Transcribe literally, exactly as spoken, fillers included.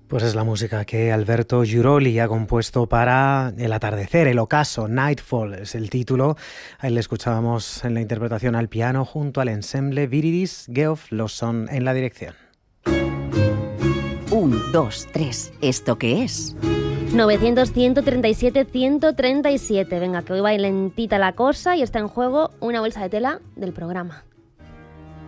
Pues es la música que Alberto Giuroli ha compuesto para El atardecer, el ocaso, Nightfall es el título. Ahí le escuchábamos en la interpretación al piano junto al ensemble Viridis Geoff Lawson en la dirección. Un, dos, tres, ¿esto qué es? novecientos, ciento treinta y siete, ciento treinta y siete. Venga, que hoy va lentita la cosa y está en juego una bolsa de tela del programa.